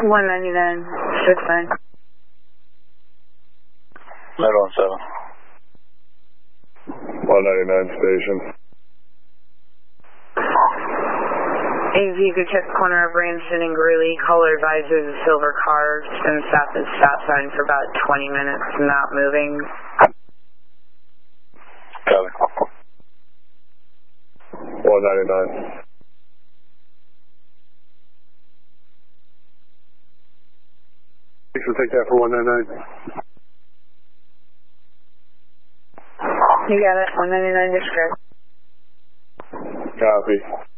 199, 69. Right on 7. 199 station. AV, good check the corner of Ramsden and Greeley. Caller advises a silver car been stopped at the stop sign for about 20 minutes, not moving. Copy. 199. Thanks for taking that for 199. You got it, 199 discreet. Copy.